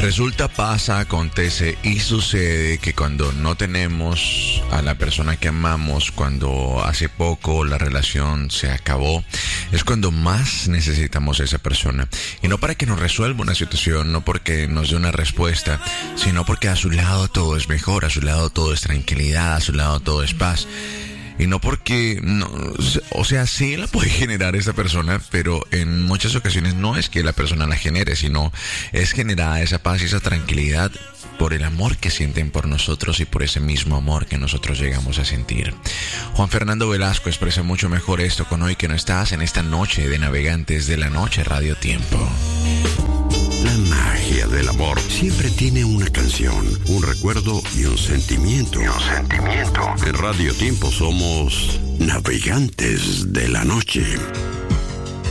Resulta, pasa, acontece y sucede que cuando no tenemos a la persona que amamos, cuando hace poco la relación se acabó, es cuando más necesitamos a esa persona. Y no para que nos resuelva una situación, no porque nos dé una respuesta, sino porque a su lado todo es mejor, a su lado todo es tranquilidad, a su lado todo es paz. Y no porque, no, o sea, sí la puede generar esa persona, pero en muchas ocasiones no es que la persona la genere, sino es generada esa paz y esa tranquilidad por el amor que sienten por nosotros y por ese mismo amor que nosotros llegamos a sentir. Juan Fernando Velasco expresa mucho mejor esto con Hoy que no estás en esta noche de Navegantes de la Noche Radio Tiempo. La magia del amor siempre tiene una canción, un recuerdo y un sentimiento. En Radio Tiempo somos Navegantes de la Noche.